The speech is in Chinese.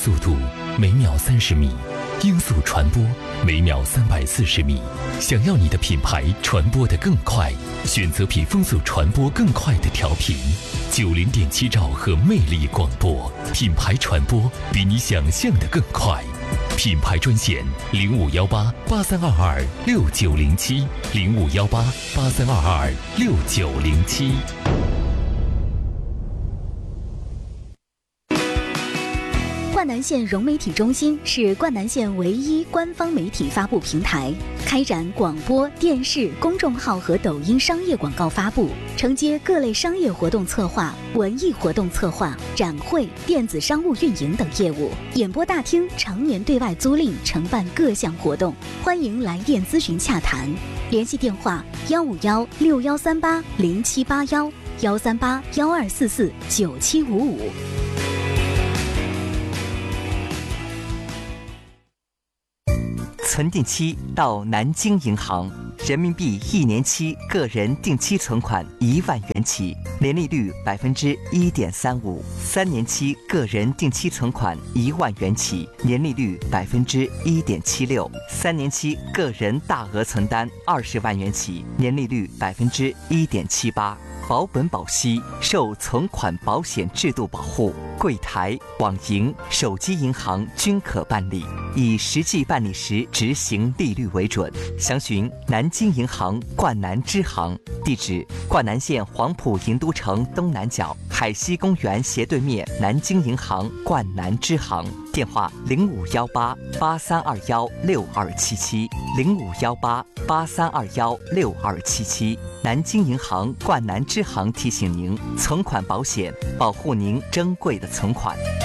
速度每秒30米，音速传播每秒340米。想要你的品牌传播得更快，选择比风速传播更快的调频，90.7兆赫魅力广播，品牌传播比你想象的更快。品牌专线0518-8322-6907，0518-8322-6907。 灌南县融媒体中心是灌南县唯一官方媒体发布平台，开展广播电视、公众号和抖音商业广告发布，承接各类商业活动策划、文艺活动策划、展会、电子商务运营等业务。演播大厅常年对外租赁，承办各项活动，欢迎来电咨询洽谈。联系电话151-6138-0781，138-1244-9755。 存定期到南京银行，人民币1年期个人定期存款1万元起，年利率1.35%；3年期个人定期存款1万元起，年利率1.76%；3年期个人大额存单20万元起，年利率1.78%。保本保息，受存款保险制度保护，柜台、网银、手机银行均可办理，以实际办理时执行利率为准。详询南京银行灌南支行，地址：灌南县黄埔银都城东南角海西公园斜对面南京银行灌南支行。电话：0518-8321-6277，0518-8321-6277。南京银行灌南支行提醒您：存款保险保护您珍贵的存款。